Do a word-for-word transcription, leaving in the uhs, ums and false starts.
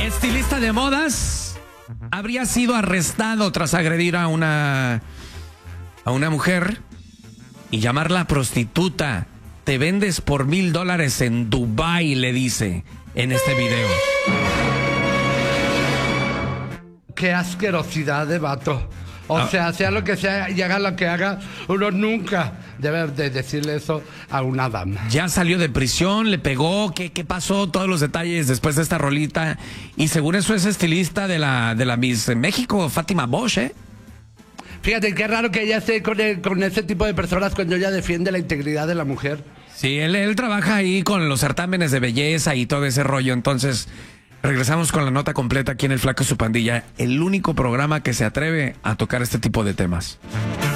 Estilista de modas habría sido arrestado tras agredir a una a una mujer y llamarla prostituta. Te vendes por mil dólares en Dubái, le dice en este video. Qué asquerosidad de vato. O ah. sea, sea lo que sea y haga lo que haga, uno nunca debe de decirle eso a una dama. Ya salió de prisión, le pegó, ¿qué, qué pasó? Todos los detalles después de esta rolita. Y según eso es estilista de la, de la Miss México, Fátima Bosch, ¿eh? Fíjate, qué raro que ella esté con, el, con ese tipo de personas cuando ella defiende la integridad de la mujer. Sí, él, él trabaja ahí con los certámenes de belleza y todo ese rollo, entonces... Regresamos con la nota completa aquí en El Flaco y su Pandilla, el único programa que se atreve a tocar este tipo de temas.